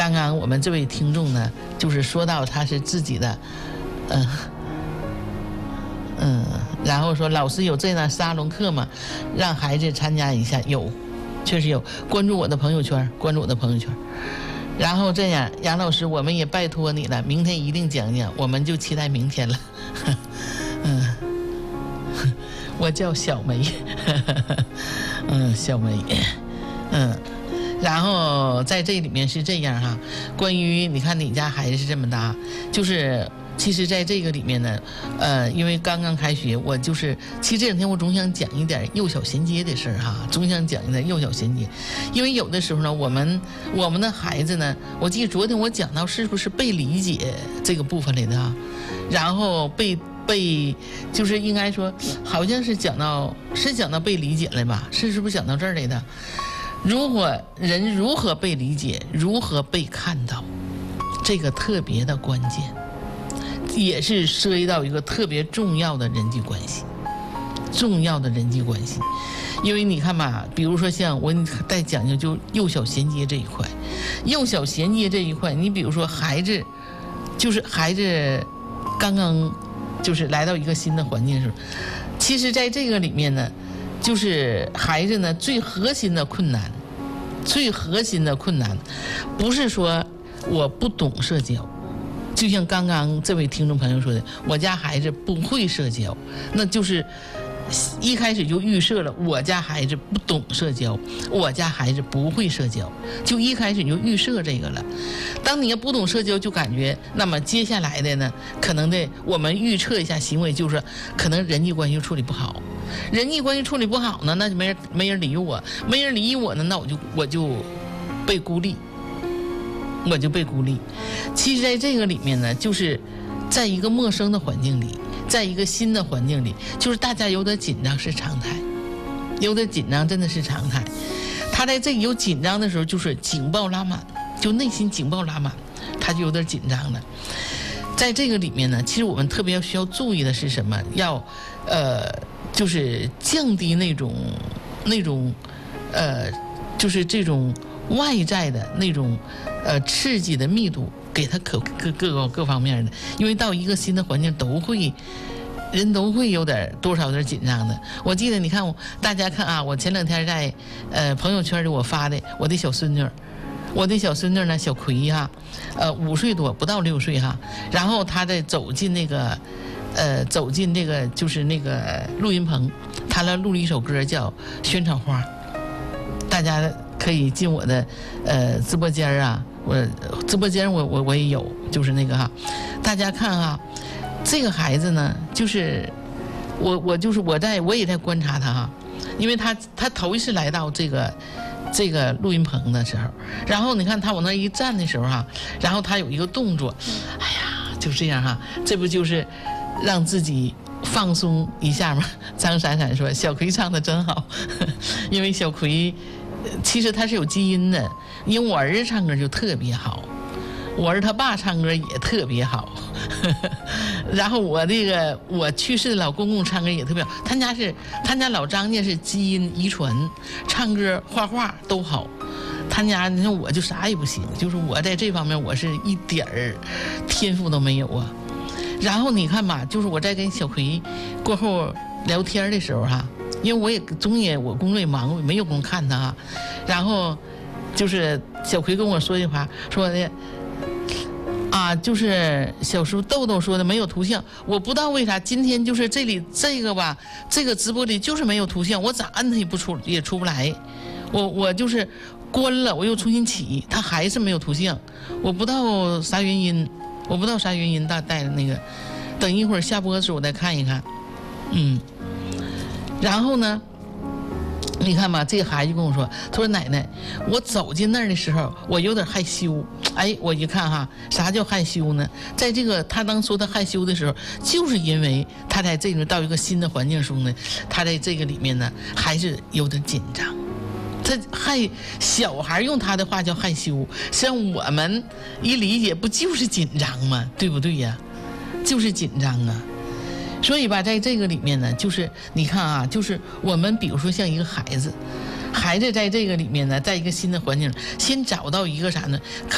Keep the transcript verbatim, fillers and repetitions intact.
刚刚我们这位听众呢，就是说到他是自己的，嗯、呃、嗯，然后说老师有这样的沙龙课吗？让孩子参加一下，有，确实有，关注我的朋友圈，关注我的朋友圈。然后这样，杨老师，我们也拜托你了，明天一定讲讲，我们就期待明天了。嗯，我叫小梅，嗯，小梅，嗯，然后在这里面是这样哈，关于你看你家孩子是这么大，就是其实在这个里面呢，呃，因为刚刚开学，我就是其实这两天我总想讲一点幼小衔接的事儿哈，总想讲一点幼小衔接，因为有的时候呢，我们我们的孩子呢，我记得昨天我讲到是不是被理解这个部分里的啊，然后被被就是应该说好像是讲到是讲到被理解了吧，是是不是讲到这儿来的？如果人如何被理解，如何被看到，这个特别的关键。也是涉及到一个特别重要的人际关系，重要的人际关系，因为你看嘛，比如说像我再讲究就幼小衔接这一块，幼小衔接这一块，你比如说孩子，就是孩子刚刚就是来到一个新的环境的时候，其实在这个里面呢，就是孩子呢最核心的困难，最核心的困难，不是说我不懂社交。就像刚刚这位听众朋友说的，我家孩子不会社交，那就是一开始就预设了我家孩子不懂社交，我家孩子不会社交，就一开始就预设这个了。当你要不懂社交，就感觉那么接下来的呢，可能的我们预测一下行为，就是可能人际关系处理不好，人际关系处理不好呢，那就没人没人理我，没人理我呢，那我就我就被孤立。我就被孤立。其实在这个里面呢，就是在一个陌生的环境里，在一个新的环境里，就是大家有点紧张是常态，有点紧张真的是常态。他在这有紧张的时候，就是警报拉满，就内心警报拉满，他就有点紧张了。在这个里面呢，其实我们特别需要注意的是什么？要呃，就是降低那种那种呃，就是这种外在的那种呃刺激的密度，给他可各各个各方面的，因为到一个新的环境都会人都会有点多少有点紧张的。我记得你看我大家看啊，我前两天在呃朋友圈里我发的我的小孙女，我的小孙女呢小葵哈，呃五岁多不到六岁哈，然后她在走进那个呃走进这个就是那个录音棚，她来录了一首歌叫《萱草花》，大家可以进我的呃直播间啊，我直播间我我我也有，就是那个哈，大家看啊，这个孩子呢，就是我我就是我在我也在观察他哈，因为他他头一次来到这个这个录音棚的时候，然后你看他往那一站的时候哈，然后他有一个动作，哎呀，就这样哈，这不就是让自己放松一下吗？张闪闪说小葵唱的真好，因为小葵其实他是有基因的，因为我儿子唱歌就特别好，我儿子他爸唱歌也特别好，然后我这个我去世的老公公唱歌也特别好，他家是他家老张家是基因遗传，唱歌画画都好，他家你看我就啥也不行，就是我在这方面我是一点儿天赋都没有啊。然后你看吧，就是我在跟小葵过后聊天的时候哈，因为我也中也我工作也忙，我没有空看他哈。然后就是小葵跟我说一句话，说的啊，就是小叔豆豆说的没有图像，我不知道为啥今天就是这里这个吧，这个直播里就是没有图像，我咋按它也不出也出不来，我我就是关了，我又重新起，它还是没有图像，我不知道啥原因。我不知道啥原因，大带的那个，等一会儿下播的时候我再看一看，嗯，然后呢，你看吧，这个孩子跟我说，他说奶奶，我走进那儿的时候，我有点害羞，哎，我一看哈，啥叫害羞呢？在这个他当说他害羞的时候，就是因为他在这个到一个新的环境中呢，他在这个里面呢还是有点紧张。他害小孩用他的话叫害羞，像我们一理解不就是紧张吗？对不对呀？就是紧张啊。所以吧，在这个里面呢，就是你看啊，就是我们比如说像一个孩子，孩子在这个里面呢，在一个新的环境，先找到一个啥呢？